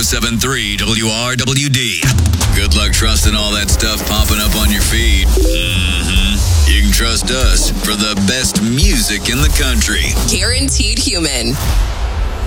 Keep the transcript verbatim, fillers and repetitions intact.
seven three W R W D. Good luck trusting all that stuff popping up on your feed. Mm-hmm. You can trust us for the best music in the country. Guaranteed Human.